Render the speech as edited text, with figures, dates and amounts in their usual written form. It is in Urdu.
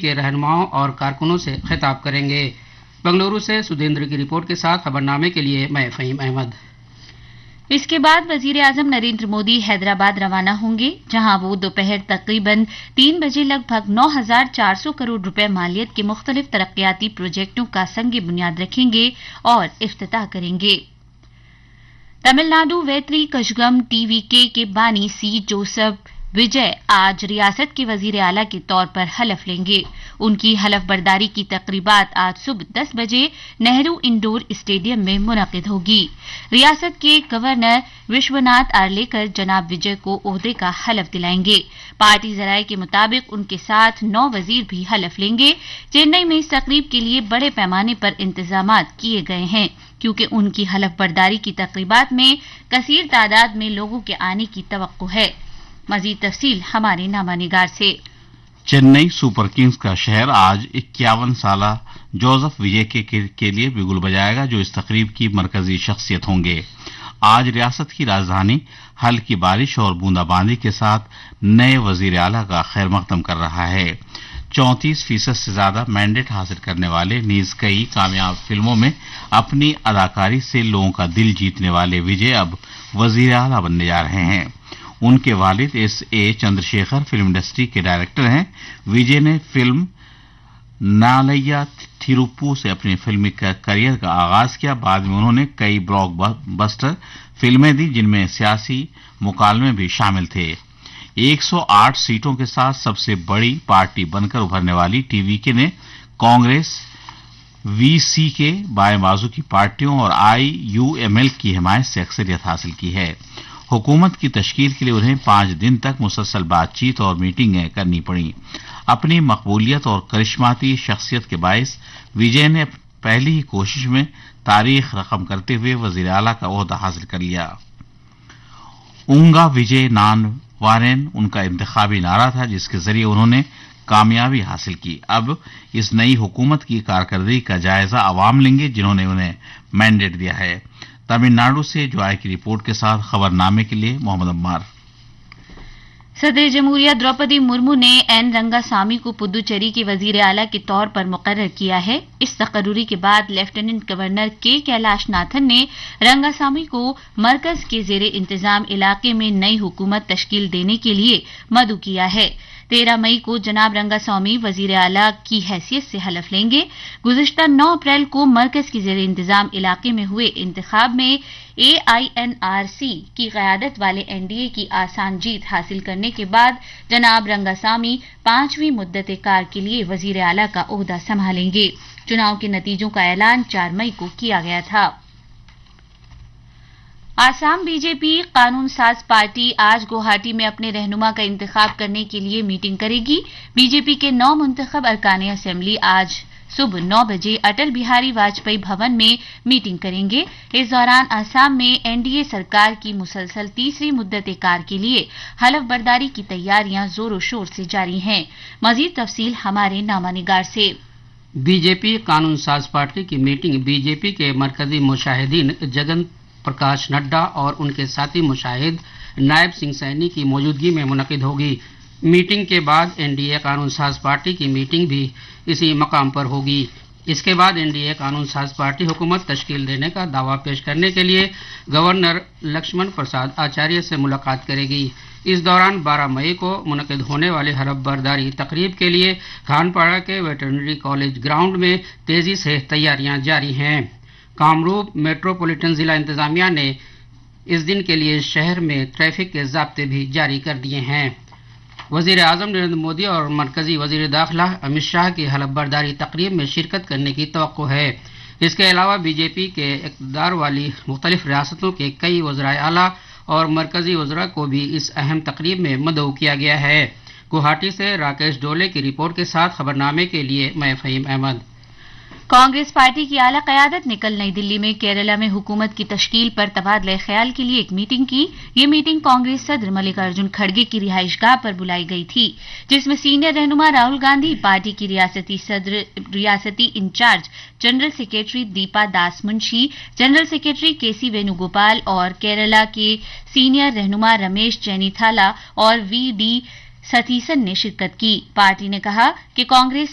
کے رہنماؤں اور کارکنوں سے خطاب کریں گے۔ بنگلورو سے سدھیندر کی رپورٹ کے ساتھ خبرنامے کے لیے میں فہیم احمد۔ اس کے بعد وزیر اعظم نریندر مودی حیدرآباد روانہ ہوں گے، جہاں وہ دوپہر تقریباً 3 بجے لگ بھگ 9,400 کروڑ روپے مالیت کے مختلف ترقیاتی پروجیکٹوں کا سنگ بنیاد رکھیں گے اور افتتاح کریں گے۔ تمل ناڈو ویتری کشگم ٹی وی کے بانی سی جوسف وجے آج ریاست کے وزیر اعلیٰ کے طور پر حلف لیں گے۔ ان کی حلف برداری کی تقریبات آج صبح 10 بجے نہرو انڈور اسٹیڈیم میں منعقد ہوگی۔ ریاست کے گورنر وشوناتھ آرلیکر جناب وجے کو عہدے کا حلف دلائیں گے۔ پارٹی ذرائع کے مطابق ان کے ساتھ 9 وزیر بھی حلف لیں گے۔ چنئی میں اس تقریب کے لیے بڑے پیمانے پر انتظامات کیے گئے ہیں، کیونکہ ان کی حلف برداری کی تقریبات میں کثیر تعداد میں لوگوں کے آنے کی توقع ہے۔ مزید تفصیل ہمارے نامہ نگار سے۔ چنئی سپر کنگز کا شہر آج 51 سالہ جوزف وجے کے لیے بگل بجائے گا، جو اس تقریب کی مرکزی شخصیت ہوں گے۔ آج ریاست کی راجدھانی ہلکی بارش اور بوندا باندی کے ساتھ نئے وزیر اعلیٰ کا خیر مقدم کر رہا ہے۔ 34% سے زیادہ مینڈیٹ حاصل کرنے والے، نیز کئی کامیاب فلموں میں اپنی اداکاری سے لوگوں کا دل جیتنے والے وجے اب وزیر اعلیٰ بننے جا رہے ہیں۔ ان کے والد S A Chandra Shekhar film industry کے ڈائریکٹر ہیں۔ وجے نے فلم نالیا تھیروپو سے اپنے فلمی کیریئر کا آغاز کیا۔ بعد میں انہوں نے کئی بلاک بسٹر فلمیں دی، جن میں سیاسی مکالمے بھی شامل تھے۔ 108 سیٹوں کے ساتھ سب سے بڑی پارٹی بن کر ابھرنے والی ٹی وی کے نے کانگریس، وی سی کے، بائیں بازو کی پارٹیوں اور آئی یو ایم ایل کی حمایت سے اکثریت حاصل کی ہے۔ حکومت کی تشکیل کے لیے انہیں 5 دن تک مسلسل بات چیت اور میٹنگیں کرنی پڑیں۔ اپنی مقبولیت اور کرشماتی شخصیت کے باعث وجے نے پہلی ہی کوشش میں تاریخ رقم کرتے ہوئے وزیر اعلیٰ کا عہدہ حاصل کر لیا۔ اونگا وجے نان وارین ان کا انتخابی نعرہ تھا، جس کے ذریعے انہوں نے کامیابی حاصل کی۔ اب اس نئی حکومت کی کارکردگی کا جائزہ عوام لیں گے، جنہوں نے انہیں مینڈیٹ دیا ہے۔ تمل ناڈو سے جوائے کی رپورٹ کے ساتھ خبرنامے کے لیے محمد عمار۔ صدر جمہوریہ دروپدی مرمو نے این رنگاسوامی کو پدوچیری کے وزیر اعلیٰ کے طور پر مقرر کیا ہے۔ اس تقرری کے بعد لیفٹیننٹ گورنر کے کیلاش ناتھن نے رنگاسوامی کو مرکز کے زیر انتظام علاقے میں نئی حکومت تشکیل دینے کے لیے مدعو کیا ہے۔ 13 مئی کو جناب رنگاسوامی وزیر اعلیٰ کی حیثیت سے حلف لیں گے۔ گزشتہ 9 اپریل کو مرکز کے زیر انتظام علاقے میں ہوئے انتخاب میں AINRC کی قیادت والے NDA کی آسان جیت حاصل کرنے کے بعد جناب رنگاسوامی 5ویں مدت کار کے لیے وزیر اعلیٰ کا عہدہ سنبھالیں گے۔ چناؤ کے نتیجوں کا اعلان 4 مئی کو کیا گیا تھا۔ آسام بی جے پی قانون ساز پارٹی آج گوہاٹی میں اپنے رہنما کا انتخاب کرنے کے لیے میٹنگ کرے گی۔ بی جے پی کے 9 منتخب ارکان اسمبلی آج صبح 9 بجے اٹل بہاری واجپئی بھون میں میٹنگ کریں گے۔ اس دوران آسام میں NDA سرکار کی مسلسل تیسری مدت کار کے لیے حلف برداری کی تیاریاں زور و شور سے جاری ہیں۔ مزید تفصیل ہمارے نامہ نگار سے۔ بی جے پی قانون ساز پارٹی کی میٹنگ بی جے پی کے مرکزی مشاہدین جگن پرکاش نڈا اور ان کے ساتھی مشاہد نائب سنگھ سینی کی موجودگی میں منعقد ہوگی۔ میٹنگ کے بعد NDA قانون ساز پارٹی کی میٹنگ بھی اسی مقام پر ہوگی۔ اس کے بعد NDA قانون ساز پارٹی حکومت تشکیل دینے کا دعویٰ پیش کرنے کے لیے گورنر لکشمن پرساد آچاریہ سے ملاقات کرے گی۔ اس دوران 12 مئی کو منعقد ہونے والے حلف برداری تقریب کے لیے خانپارہ کے ویٹرنری کالج گراؤنڈ میں تیزی سے تیاریاں جاری ہیں۔ کامروپ میٹروپولیٹن ضلع انتظامیہ نے اس دن کے لیے شہر میں ٹریفک کے ضابطے بھی جاری کر دیے ہیں۔ وزیر اعظم نریندر مودی اور مرکزی وزیر داخلہ امت شاہ کی حلف برداری تقریب میں شرکت کرنے کی توقع ہے۔ اس کے علاوہ بی جے پی کے اقتدار والی مختلف ریاستوں کے کئی وزرائے اعلیٰ اور مرکزی وزراء کو بھی اس اہم تقریب میں مدعو کیا گیا ہے۔ گوہاٹی سے راکیش ڈولے کی رپورٹ کے ساتھ خبرنامے کے لیے میں فہیم احمد۔ کانگریس پارٹی کی اعلی قیادت نے کل نئی دلی میں کیرالہ میں حکومت کی تشکیل پر تبادلہ خیال کے لیے ایک میٹنگ کی۔ یہ میٹنگ کانگریس صدر ملکارجن کھڑگے کی رہائش گاہ پر بلائی گئی تھی، جس میں سینئر رہنما راہل گاندھی، پارٹی کی ریاستی incharge general secretary Deepa Das منشی، جنرل سیکرٹری کے سی وینو گوپال اور کیرالہ کے سینئر رہنما رمیش چینی تھالا اور وی ڈی ستھیسن نے شرکت کی۔ پارٹی نے کہا کہ کانگریس